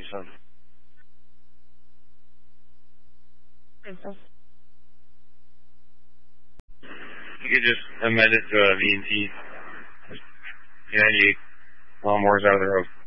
So. You could just amend it to VNT. 98 lawnmowers out of the road.